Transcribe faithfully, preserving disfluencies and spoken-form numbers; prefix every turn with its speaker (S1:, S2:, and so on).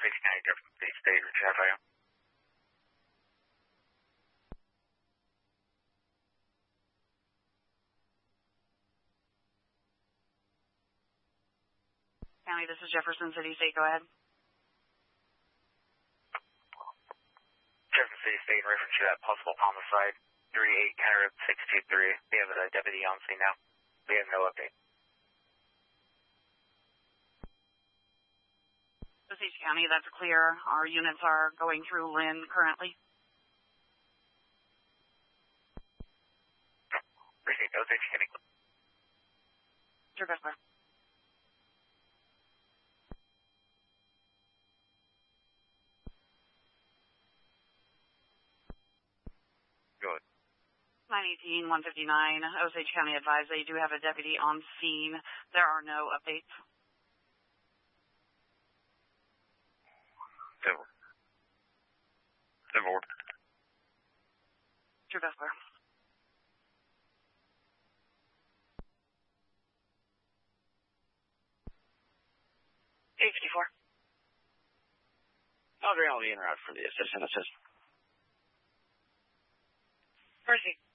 S1: Osage County, Jefferson City State, Richard, how are you?
S2: County, this is Jefferson City State. Go ahead.
S1: Jefferson City State, in reference to that possible homicide, three eight County Road six two three. We have a deputy on scene now. We have no update.
S2: Osage County, that's clear. Our units are going through Lynn currently.
S1: Appreciate it. Osage County.
S2: Sure, Bessler.
S1: Good.
S2: nine eighteen, one fifty-nine, Osage County advised they do have a deputy on scene. There are no updates.
S1: Civil. Civil.
S2: Sure, Bessler. eight fifty-four.
S3: Audrey, I'll be en route for the assistant assistant.
S2: Percy.